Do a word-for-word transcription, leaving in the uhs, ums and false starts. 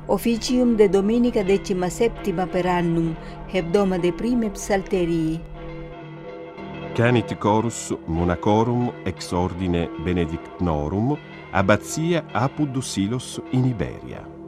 Officium de Dominica decima septima per annum, hebdoma de prime psalterii. Canit chorus monacorum ex ordine benedictnorum, abbazia Apud Silos in Iberia.